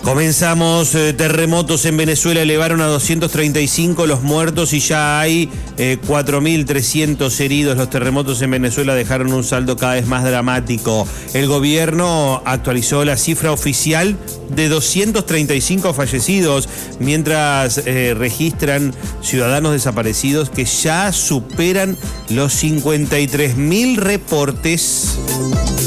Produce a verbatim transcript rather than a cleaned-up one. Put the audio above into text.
Comenzamos, eh, terremotos en Venezuela elevaron a doscientos treinta y cinco los muertos y ya hay eh, cuatro mil trescientos heridos. Los terremotos en Venezuela dejaron un saldo cada vez más dramático. El gobierno actualizó la cifra oficial de doscientos treinta y cinco fallecidos, mientras eh, registran ciudadanos desaparecidos que ya superan los cincuenta y tres mil reportes.